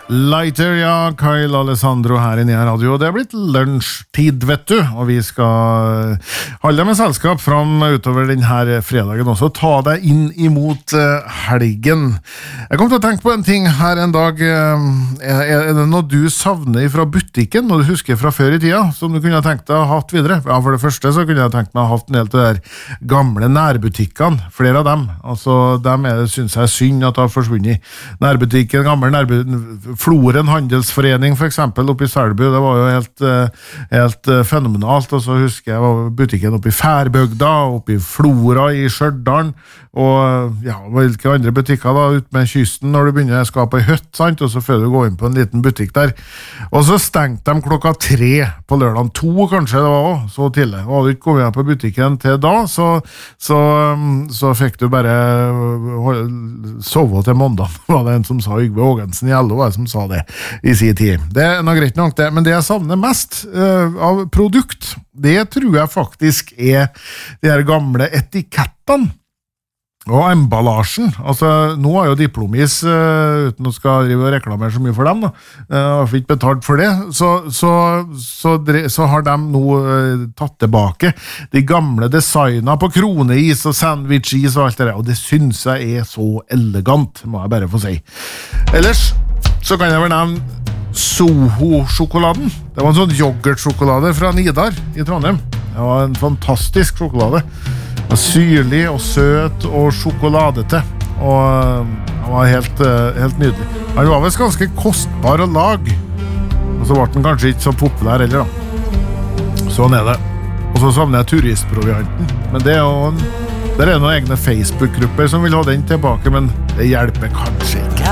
Lighter, ja, Kyle Alessandro her i Nea Radio. Det blitt lunsjtid, vet du, og vi skal holde med selskap fram utover denne fredagen også. Ta deg inn imot helgen. Jeg kom til å tenke på en ting her en dag. Er det noe du savner fra butikken, noe du husker fra før i tida, som du kunne tenkt deg å ha hatt videre? Ja, for det første så kunne jeg tenkt meg å ha hatt en del til de der gamle nærbutikkene, flere av dem. Altså, dem synes jeg synd at det har forsvunnet. Nærbutikken, gammel nærbutikken, Floren handelsforening for eksempel oppe i Selbu, det var jo helt fenomenalt, og så husker jeg var butikken oppe i Færbygda, oppe i Flora i Stjørdal, og ja, hvilke andre butikker da, ut med kysten når du begynner å skape en høtt, sant? Og så før du går inn på en liten butikk der, og så stengte de 3 på lørdagen, 2 kanskje det var også, så tidlig, og hadde du ikke kommet på butikken til da, så fikk du bare sove til mandag, var det en som sa, Yngve Ågensen i LO, var det som sa det i sin tid. Det er noe greit nok det, men det jeg savner mest av produkt, det tror jeg faktisk er de her gamle etikettene og emballasjen. Altså, nå har jo Diplomis, uten å skal drive og reklamere så mye for dem, har ikke betalt for det, så har de nå tatt tilbake de gamle designer på kroneis og sandwich-is og alt det der, og det synes jeg er så elegant, må jeg bare få si. Ellers så kan jeg vel nevne Soho-sjokoladen. Det var en sånn yoghurt-sjokolade fra Nidar i Trondheim. Det var en fantastisk sjokolade. Det var syrlig og søt og sjokoladete. Og det var helt nydelig. Den var vel ganske kostbar å lage. Og så ble den kanskje ikke så populær heller da. Sånn er det. Og så savner jeg turistprovianten. Men det er jo det er noen egne Facebook-grupper som vil ha den tilbake, men det hjelper kanskje ikke.